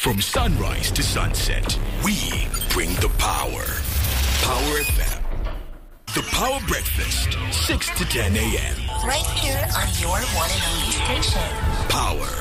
From sunrise to sunset, we bring the power. Power FM. The Power Breakfast, 6 to 10 a.m. Right here on your one and only station. Power.